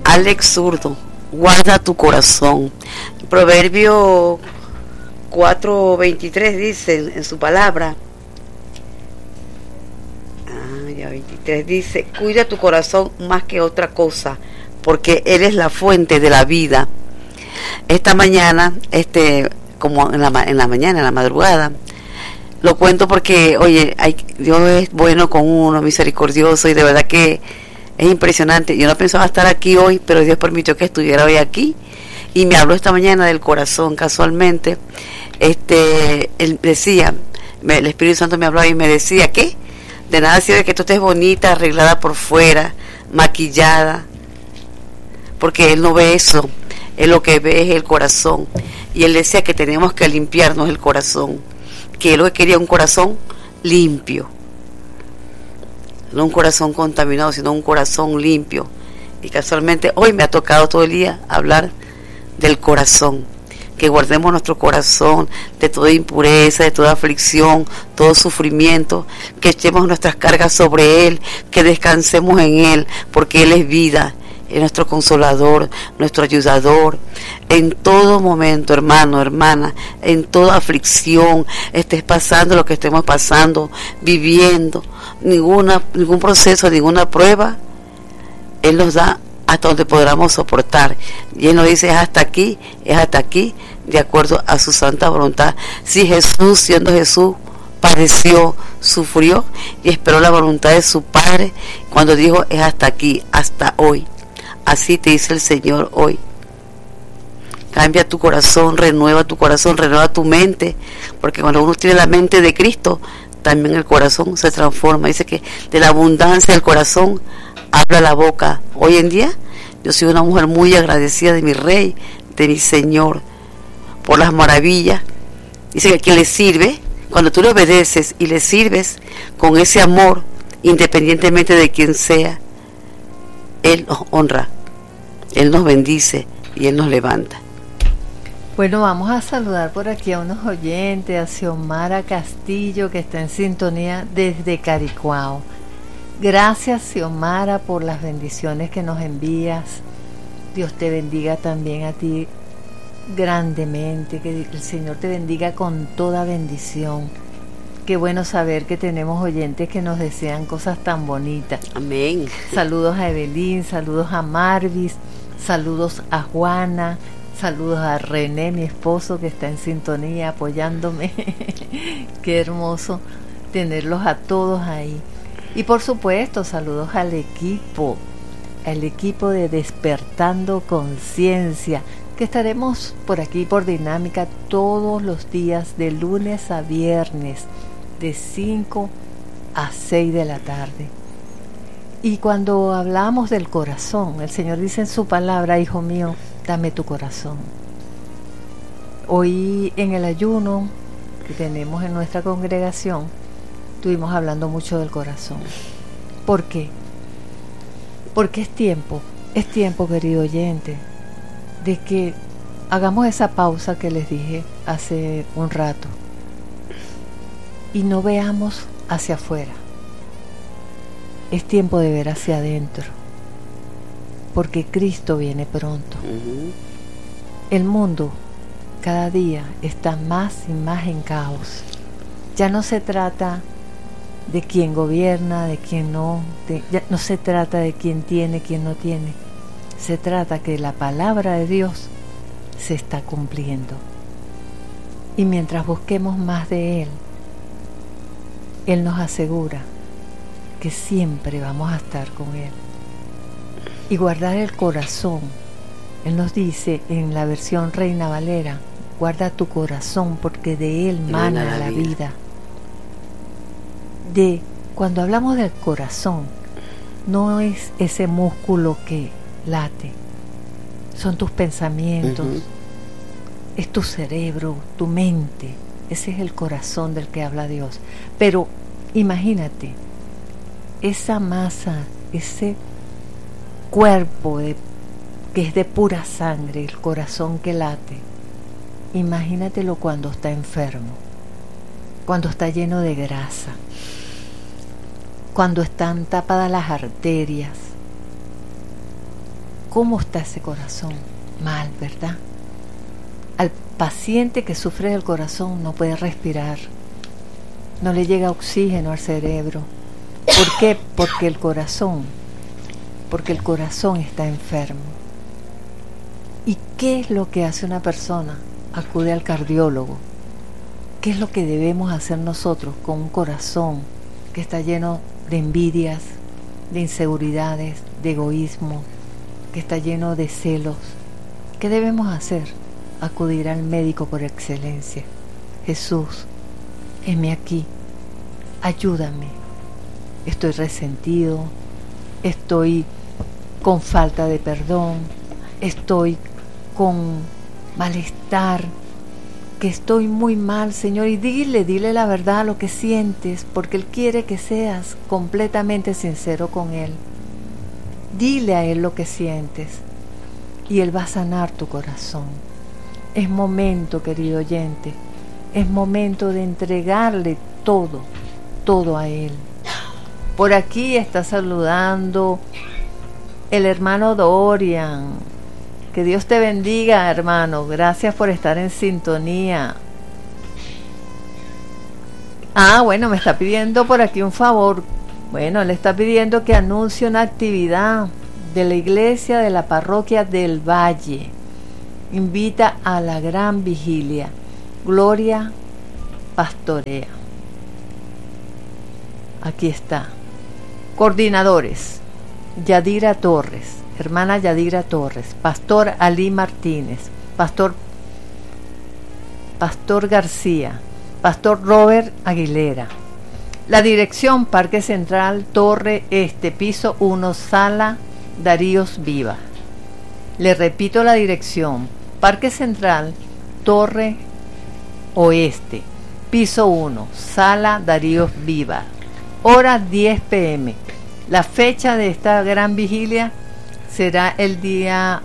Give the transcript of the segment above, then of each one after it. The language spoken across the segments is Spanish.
Alex Zurdo, guarda tu corazón. Proverbio 4:23 dice en su palabra. 23 dice: cuida tu corazón más que otra cosa, porque él es la fuente de la vida. Esta mañana, como en la mañana, en la madrugada, lo cuento porque, oye, Dios es bueno con uno, misericordioso, y de verdad que es impresionante. Yo no pensaba estar aquí hoy, pero Dios permitió que estuviera hoy aquí, y me habló esta mañana del corazón, casualmente. Él decía, el Espíritu Santo me hablaba y me decía que de nada sirve que tú estés bonita, arreglada por fuera, maquillada, porque Él no ve eso. Él lo que ve es el corazón, y Él decía que tenemos que limpiarnos el corazón, que Él lo que quería un corazón limpio, no un corazón contaminado, sino un corazón limpio. Y casualmente hoy me ha tocado todo el día hablar del corazón, que guardemos nuestro corazón de toda impureza, de toda aflicción, todo sufrimiento, que echemos nuestras cargas sobre Él, que descansemos en Él, porque Él es vida, es nuestro consolador, nuestro ayudador. En todo momento, hermano, hermana, en toda aflicción, estés pasando lo que estemos pasando, viviendo, ningún proceso, ninguna prueba, Él nos da hasta donde podamos soportar. Y Él nos dice: es hasta aquí, de acuerdo a su santa voluntad. Si Jesús, siendo Jesús, padeció, sufrió y esperó la voluntad de su Padre, cuando dijo: es hasta aquí, hasta hoy. Así te dice el Señor hoy. Cambia tu corazón, renueva tu mente, porque cuando uno tiene la mente de Cristo, también el corazón se transforma. Dice que de la abundancia del corazón habla la boca. Hoy en día yo soy una mujer muy agradecida de mi Rey, de mi Señor, por las maravillas. Dice que a quien le sirve, cuando tú le obedeces y le sirves con ese amor, independientemente de quién sea, Él nos honra, Él nos bendice y Él nos levanta. Bueno, vamos a saludar por aquí a unos oyentes, a Xiomara Castillo, que está en sintonía desde Caricuao. Gracias, Xiomara, por las bendiciones que nos envías. Dios te bendiga también a ti grandemente, que el Señor te bendiga con toda bendición. Qué bueno saber que tenemos oyentes que nos desean cosas tan bonitas. Amén. Saludos a Evelyn, saludos a Marvis, saludos a Juana, saludos a René, mi esposo, que está en sintonía apoyándome. Qué hermoso tenerlos a todos ahí. Y por supuesto, saludos al equipo de Despertando Conciencia, que estaremos por aquí por Dinámica todos los días de lunes a viernes, de 5 a 6 de la tarde. Y cuando hablamos del corazón, el Señor dice en su palabra: hijo mío, dame tu corazón. Hoy en el ayuno que tenemos en nuestra congregación, estuvimos hablando mucho del corazón. ¿Por qué? Porque es tiempo, querido oyente, de que hagamos esa pausa que les dije hace un rato y no veamos hacia afuera. Es tiempo de ver hacia adentro, porque Cristo viene pronto. El mundo cada día está más y más en caos. Ya no se trata de quién gobierna, de quién no, ya no se trata de quién tiene, quién no tiene. Se trata que la palabra de Dios se está cumpliendo. Y mientras busquemos más de Él, Él nos asegura que siempre vamos a estar con Él. Y guardar el corazón, Él nos dice en la versión Reina Valera: guarda tu corazón porque de él mana la vida. Cuando hablamos del corazón, no es ese músculo que late, son tus pensamientos, es tu cerebro, tu mente. Ese es el corazón del que habla Dios. Pero imagínate esa masa, ese cuerpo que es de pura sangre, el corazón que late. Imagínatelo cuando está enfermo, cuando está lleno de grasa, cuando están tapadas las arterias, ¿Cómo está ese corazón? Mal, ¿verdad? Al paciente que sufre del corazón no puede respirar, no le llega oxígeno al cerebro. ¿Por qué? Porque el corazón está enfermo. ¿Y qué es lo que hace una persona? Acude al cardiólogo. ¿Qué es lo que debemos hacer nosotros con un corazón que está lleno de envidias, de inseguridades, de egoísmo, que está lleno de celos? ¿Qué debemos hacer? Acudir al médico por excelencia. Jesús, heme aquí, ayúdame. Estoy resentido, estoy con falta de perdón, estoy con malestar, que estoy muy mal, Señor, y dile la verdad, lo que sientes, porque Él quiere que seas completamente sincero con Él. Dile a Él lo que sientes y Él va a sanar tu corazón. Es momento, querido oyente, es momento de entregarle todo a Él. Por aquí está saludando el hermano Dorian. Que Dios te bendiga, hermano. Gracias por estar en sintonía. Bueno, me está pidiendo por aquí un favor. Bueno, le está pidiendo que anuncie una actividad de la iglesia de la parroquia del Valle. Invita a la gran vigilia. Gloria pastorea. Aquí está. Coordinadores: Yadira Torres, hermana Yadira Torres, Pastor Ali Martínez, Pastor García, Pastor Robert Aguilera. La dirección: Parque Central, Torre Este, piso 1, Sala Daríos Viva. Le repito la dirección: Parque Central, Torre Oeste, piso 1, Sala Daríos Viva. Hora 10 p.m. La fecha de esta gran vigilia será el día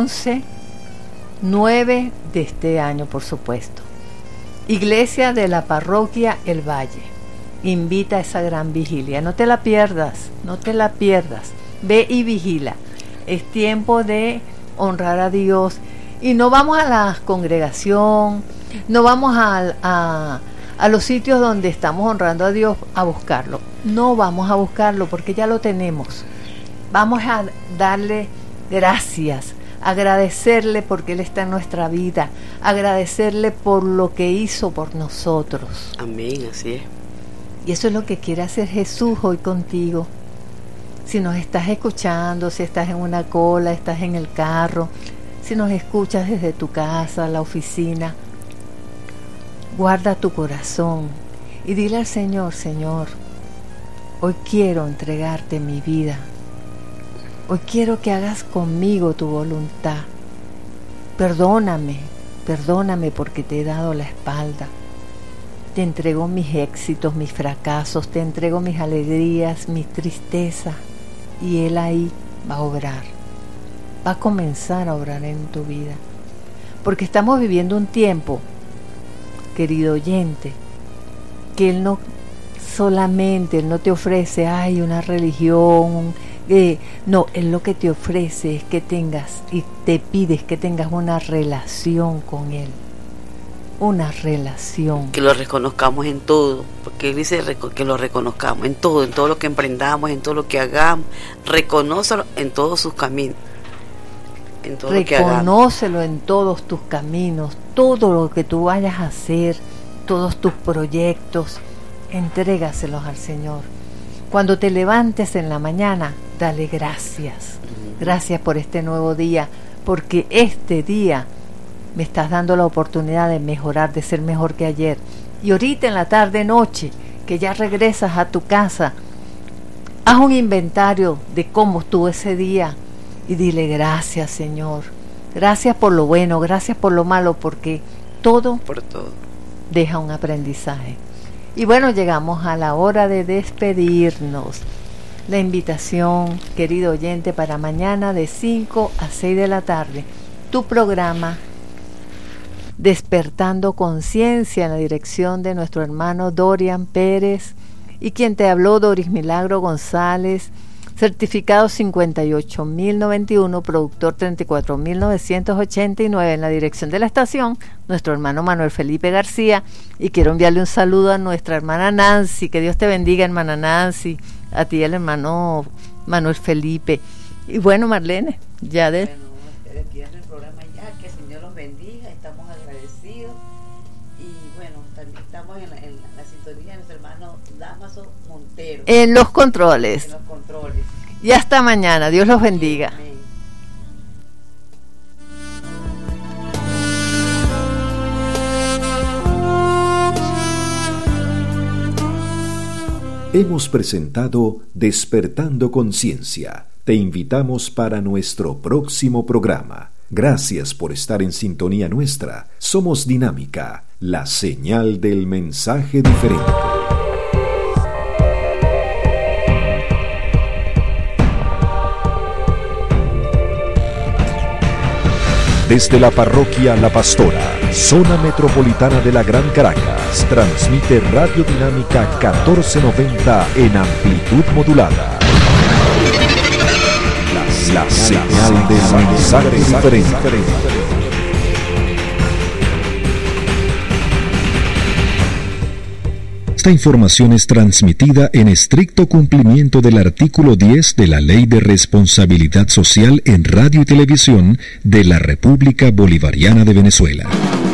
11/9 de este año, por supuesto. Iglesia de la Parroquia El Valle invita a esa gran vigilia. No te la pierdas, no te la pierdas. Ve y vigila. Es tiempo de honrar a Dios. Y no vamos a la congregación, no vamos a los sitios donde estamos honrando a Dios a buscarlo. No vamos a buscarlo porque ya lo tenemos. Vamos a darle gracias, agradecerle porque Él está en nuestra vida, agradecerle por lo que hizo por nosotros. Amén, así es. Y eso es lo que quiere hacer Jesús hoy contigo. Si nos estás escuchando, si estás en una cola, estás en el carro, si nos escuchas desde tu casa, la oficina, guarda tu corazón y dile al Señor: Señor, hoy quiero entregarte mi vida. Hoy quiero que hagas conmigo tu voluntad. Perdóname porque te he dado la espalda. Te entrego mis éxitos, mis fracasos, te entrego mis alegrías, mis tristezas. Y Él ahí va a obrar. Va a comenzar a obrar en tu vida. Porque estamos viviendo un tiempo, querido oyente, que Él no te ofrece una religión, no, Él lo que te ofrece es que tengas, y te pides que tengas una relación con Él, una relación. Que lo reconozcamos en todo, porque Él dice que lo reconozcamos en todo lo que emprendamos, en todo lo que hagamos. Reconócelo en todos sus caminos. Reconócelo en todos tus caminos, todo lo que tú vayas a hacer, todos tus proyectos, entrégaselos al Señor. Cuando te levantes en la mañana, dale gracias. Gracias por este nuevo día, porque este día me estás dando la oportunidad de mejorar, de ser mejor que ayer. Y ahorita en la tarde, noche, que ya regresas a tu casa, haz un inventario de cómo estuvo ese día y dile: gracias, Señor. Gracias por lo bueno, gracias por lo malo, porque todo deja un aprendizaje. Y bueno, llegamos a la hora de despedirnos. La invitación, querido oyente, para mañana de 5 a 6 de la tarde, tu programa Despertando Conciencia, en la dirección de nuestro hermano Dorian Pérez, y quien te habló, Doris Milagro González. certificado 58.091, productor 34.989, en la dirección de la estación, nuestro hermano Manuel Felipe García. Y quiero enviarle un saludo a nuestra hermana Nancy, que Dios te bendiga, hermana Nancy, a ti el hermano Manuel Felipe. Y bueno, Marlene, ya de... Bueno, aquí en el programa ya, que el Señor los bendiga, estamos agradecidos. Y bueno, también estamos en la sintonía de nuestro hermano Damaso Montero. En los controles. En los controles. Y hasta mañana, Dios los bendiga. Amén. Hemos presentado Despertando Conciencia. Te invitamos para nuestro próximo programa. Gracias por estar en sintonía nuestra. Somos Dinámica, la señal del mensaje diferente. Desde la parroquia La Pastora, zona metropolitana de la Gran Caracas, transmite Radio Dinámica 1490 en amplitud modulada. La señal del mensaje diferente. Esta información es transmitida en estricto cumplimiento del artículo 10 de la Ley de Responsabilidad Social en Radio y Televisión de la República Bolivariana de Venezuela.